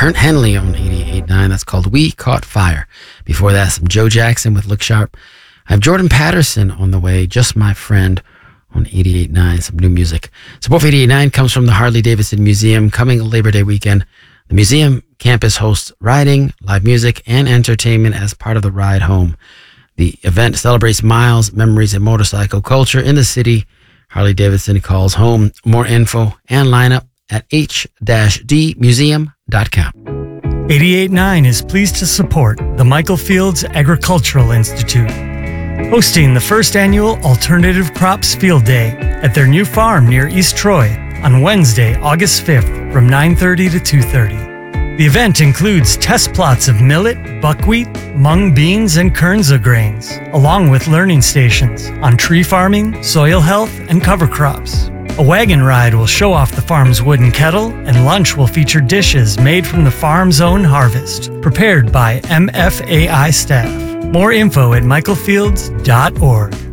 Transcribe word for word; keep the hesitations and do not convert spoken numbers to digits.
Hert Henley on eighty-eight point nine. That's called We Caught Fire. Before that, some Joe Jackson with Look Sharp. I have Jordan Patterson on the way, Just My Friend on eighty-eight point nine, some new music. Support for eighty-eight point nine comes from the Harley-Davidson Museum. Coming Labor Day weekend, the museum campus hosts riding, live music, and entertainment as part of the Ride Home. The event celebrates miles, memories, and motorcycle culture in the city. Harley-Davidson calls home. More info and lineup at h d museum dot com. eighty-eight point nine is pleased to support the Michael Fields Agricultural Institute, hosting the first annual Alternative Crops Field Day at their new farm near East Troy on Wednesday, August fifth from nine thirty to two thirty. The event includes test plots of millet, buckwheat, mung beans, and kernza grains, along with learning stations on tree farming, soil health, and cover crops. A wagon ride will show off the farm's wooden kettle, and lunch will feature dishes made from the farm's own harvest, prepared by M F A I staff. More info at michael fields dot org.